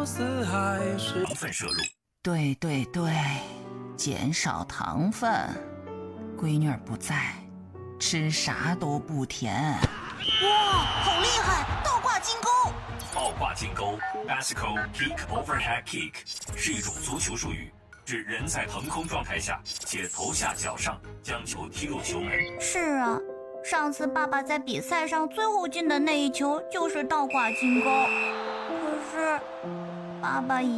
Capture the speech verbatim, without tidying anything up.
糖分摄入。 对对对，减少糖分。闺女儿不在，吃啥都不甜。 哇，好厉害！倒挂金钩。 倒挂金钩 ，Bicycle Kick Overhead Kick 是一种足球术语，指人在腾空状态下且头下脚上将球踢入球门。 是啊，上次爸爸在比赛上最后进的那一球就是倒挂金钩，可是爸爸已